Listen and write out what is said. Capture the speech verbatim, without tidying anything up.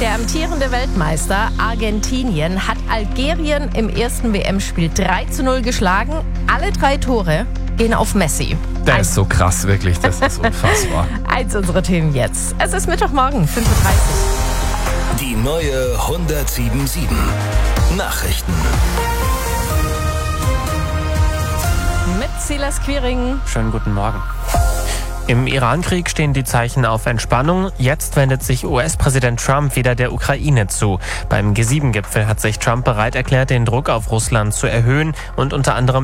Der amtierende Weltmeister Argentinien hat Algerien im ersten W M-Spiel drei zu null geschlagen. Alle drei Tore gehen auf Messi. Der ist so krass, wirklich. Das ist unfassbar. Eins unserer Themen jetzt. Es ist Mittwochmorgen, fünf Uhr dreißig. Die neue hundertsieben Komma sieben Nachrichten. Mit Silas Quiring. Schönen guten Morgen. Im Iran-Krieg stehen die Zeichen auf Entspannung. Jetzt wendet sich U S-Präsident Trump wieder der Ukraine zu. Beim G sieben Gipfel hat sich Trump bereit erklärt, den Druck auf Russland zu erhöhen und unter anderem